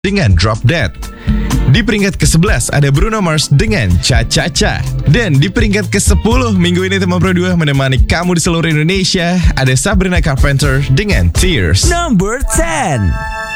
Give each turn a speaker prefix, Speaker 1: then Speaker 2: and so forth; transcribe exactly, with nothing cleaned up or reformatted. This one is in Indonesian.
Speaker 1: dengan Drop Dead. Di peringkat kesebelas ada Bruno Mars dengan Cha Cha Cha. Dan di peringkat kesepuluh minggu ini Teman Pro dua menemani kamu di seluruh Indonesia ada Sabrina Carpenter dengan Tears.
Speaker 2: Number ten.